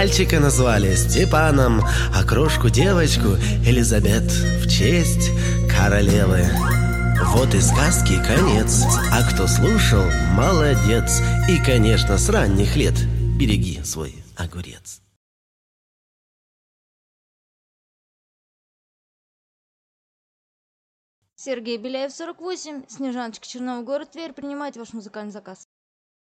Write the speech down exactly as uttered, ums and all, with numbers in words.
Мальчика назвали Степаном, а крошку девочку Элизабет в честь королевы. Вот и сказки конец, а кто слушал, молодец. И, конечно, с ранних лет береги свой огурец. Сергей Беляев, сорок восемь, Снежаночка, Чернова, город Тверь, принимает ваш музыкальный заказ.